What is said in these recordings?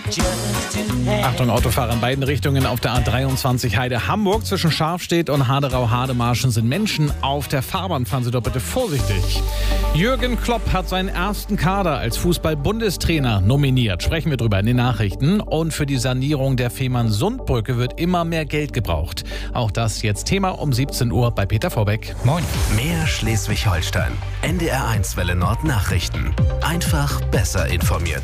Achtung, Autofahrer in beiden Richtungen auf der A23 Heide-Hamburg. Zwischen Scharfstedt und Haderau-Hademarschen sind Menschen auf der Fahrbahn. Fahren Sie doch bitte vorsichtig. Jürgen Klopp hat seinen ersten Kader als Fußball-Bundestrainer nominiert. Sprechen wir drüber in den Nachrichten. Und für die Sanierung der Fehmarn-Sund-Brücke wird immer mehr Geld gebraucht. Auch das jetzt Thema um 17 Uhr bei Peter Vorbeck. Moin. Mehr Schleswig-Holstein. NDR1 Welle Nord Nachrichten. Einfach besser informiert.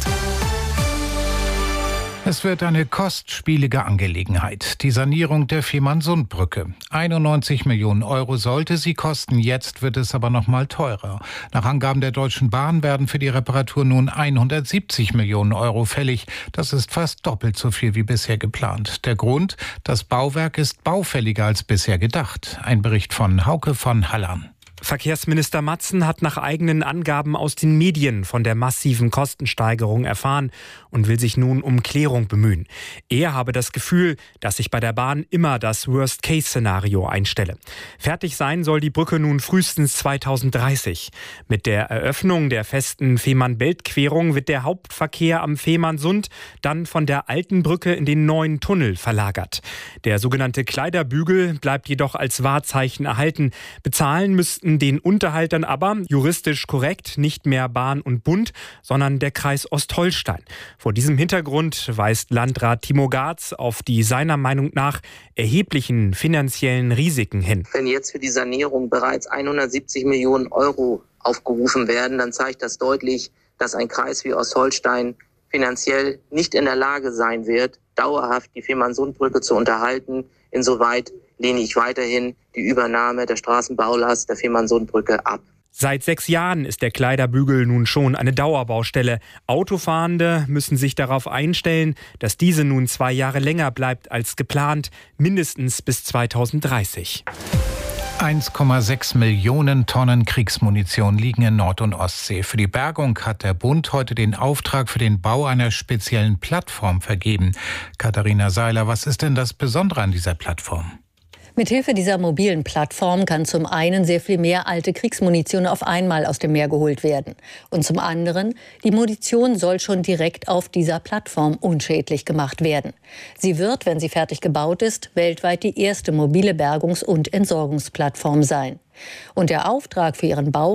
Es wird eine kostspielige Angelegenheit, die Sanierung der Fehmarn-Sund-Brücke. 91 Millionen Euro sollte sie kosten, jetzt wird es aber noch mal teurer. Nach Angaben der Deutschen Bahn werden für die Reparatur nun 170 Millionen Euro fällig. Das ist fast doppelt so viel wie bisher geplant. Der Grund: das Bauwerk ist baufälliger als bisher gedacht. Ein Bericht von Hauke von Hallan. Verkehrsminister Matzen hat nach eigenen Angaben aus den Medien von der massiven Kostensteigerung erfahren und will sich nun um Klärung bemühen. Er habe das Gefühl, dass sich bei der Bahn immer das Worst-Case-Szenario einstelle. Fertig sein soll die Brücke nun frühestens 2030. Mit der Eröffnung der festen Fehmarn-Belt-Querung wird der Hauptverkehr am Fehmarn-Sund dann von der alten Brücke in den neuen Tunnel verlagert. Der sogenannte Kleiderbügel bleibt jedoch als Wahrzeichen erhalten. Bezahlen müssten den Unterhalt dann aber, juristisch korrekt, nicht mehr Bahn und Bund, sondern der Kreis Ostholstein. Vor diesem Hintergrund weist Landrat Timo Gaatz auf die seiner Meinung nach erheblichen finanziellen Risiken hin. Wenn jetzt für die Sanierung bereits 170 Millionen Euro aufgerufen werden, dann zeigt das deutlich, dass ein Kreis wie Ostholstein finanziell nicht in der Lage sein wird, dauerhaft die Fehmarn-Sund-Brücke zu unterhalten. Insoweit lehne ich weiterhin die Übernahme der Straßenbaulast der Fehmarn-Sund-Brücke ab. Seit 6 Jahren ist der Kleiderbügel nun schon eine Dauerbaustelle. Autofahrende müssen sich darauf einstellen, dass diese nun 2 Jahre länger bleibt als geplant, mindestens bis 2030. 1,6 Millionen Tonnen Kriegsmunition liegen in Nord- und Ostsee. Für die Bergung hat der Bund heute den Auftrag für den Bau einer speziellen Plattform vergeben. Katharina Seiler, was ist denn das Besondere an dieser Plattform? Mithilfe dieser mobilen Plattform kann zum einen sehr viel mehr alte Kriegsmunition auf einmal aus dem Meer geholt werden. Und zum anderen, die Munition soll schon direkt auf dieser Plattform unschädlich gemacht werden. Sie wird, wenn sie fertig gebaut ist, weltweit die erste mobile Bergungs- und Entsorgungsplattform sein. Und der Auftrag für ihren Bau